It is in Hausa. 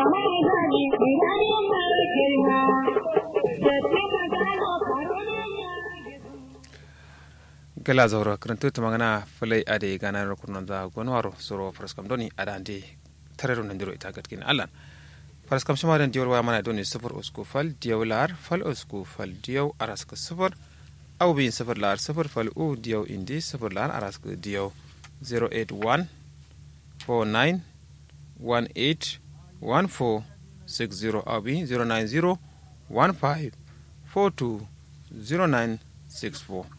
gala zauro karantu tamangana fulai ade gana rukunan da gonwaro soro fraskam doni adande tarero nandiro ita gatkin allan fraskam shima dan diyor wa mana doni sufur usku fal diyawlar fal usku fal diyaw araska sufur aw bin sufur lar sufur fal u diyaw indi sufur lar araska diyaw 081 49 18 14 60 aw bin 090 15 42 0964